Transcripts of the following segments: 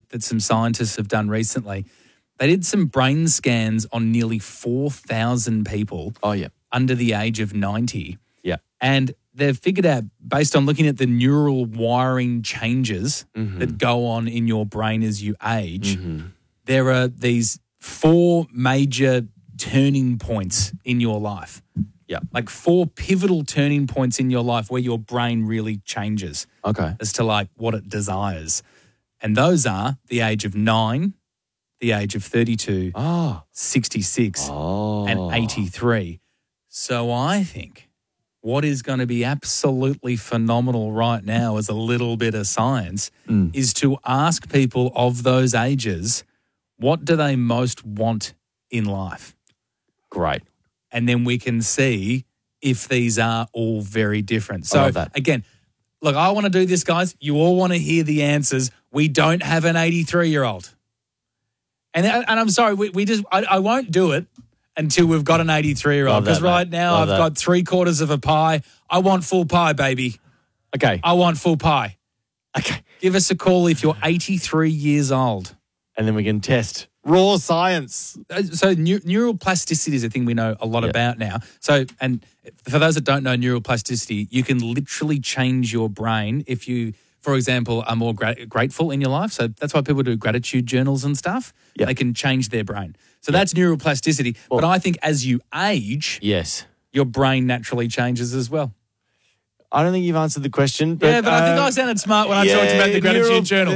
that some scientists have done recently. They did some brain scans on nearly 4,000 people under the age of 90. Yeah. And they've figured out, based on looking at the neural wiring changes that go on in your brain as you age, there are these 4 major turning points in your life. Yeah. Like 4 pivotal turning points in your life where your brain really changes as to like what it desires. And those are the age of 9, the age of 32, 66, and 83. So I think what is going to be absolutely phenomenal right now as a little bit of science is to ask people of those ages, what do they most want in life? Great. And then we can see if these are all very different. So, again, look, I want to do this, guys. You all want to hear the answers. We don't have an 83-year-old. And I'm sorry, I won't do it until we've got an 83-year-old. Because right now I've got 3/4 of a pie. I want full pie, baby. Okay. I want full pie. Okay. Give us a call if you're 83 years old. And then we can test raw science. So neural plasticity is a thing we know a lot about now. So, and for those that don't know neural plasticity, you can literally change your brain if you, for example, are more grateful in your life. So that's why people do gratitude journals and stuff. Yep. They can change their brain. So that's neural plasticity. Well, but I think as you age, your brain naturally changes as well. I don't think you've answered the question. But, but I think I sounded smart when I talked about the gratitude journal.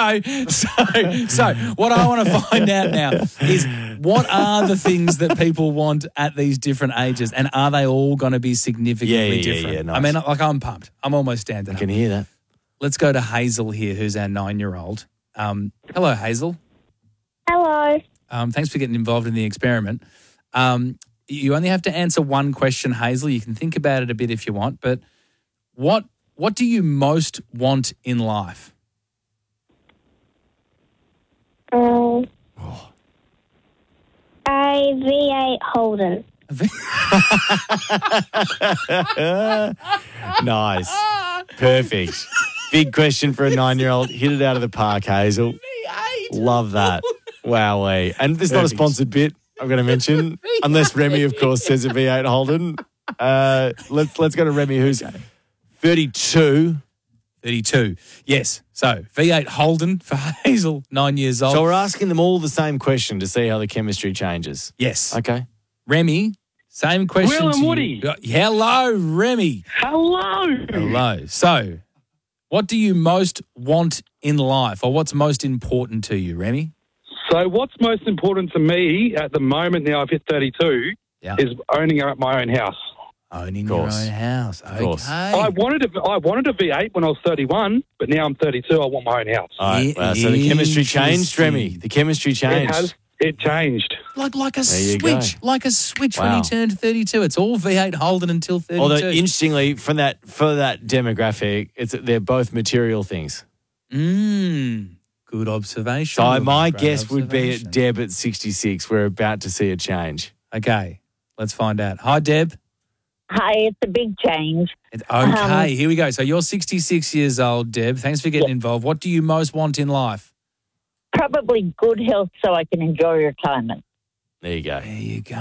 So what I want to find out now is what are the things that people want at these different ages, and are they all going to be significantly different? Yeah, nice. I mean, like I'm pumped. I'm almost standing up. I can hear that. Let's go to Hazel here, who's our 9-year-old. Hello, Hazel. Hello. Thanks for getting involved in the experiment. You only have to answer one question, Hazel. You can think about it a bit if you want, but what do you most want in life? A V8 Holden. Nice. Perfect. Big question for a 9-year-old. Hit it out of the park, Hazel. V8. Love that. Wowee. And it's not a sponsored bit, I'm going to mention, unless Remy, of course, says a V8 Holden. Let's go to Remy, who's 32. 32. Yes. So V8 Holden for Hazel, 9 years old. So we're asking them all the same question to see how the chemistry changes. Yes. Okay. Remy, same question. Will and Woody. Hello, Remy. Hello. So what do you most want in life, or what's most important to you, Remy? So what's most important to me at the moment now I've hit 32 is owning my own house. Owning your own house. Okay. I wanted a V8 when I was 31, but now I'm 32. I want my own house. All right. Wow. So the chemistry changed, Remy. The chemistry changed. It changed. Like a switch. Like a switch when you turned 32. It's all V8 Holden until 32. Although, interestingly, for that demographic, they're both material things. Good observation. So my guess would be at Deb at 66. We're about to see a change. Okay. Let's find out. Hi, Deb. Hi, it's a big change. Okay, here we go. So you're 66 years old, Deb. Thanks for getting involved. What do you most want in life? Probably good health so I can enjoy retirement. There you go. There you go.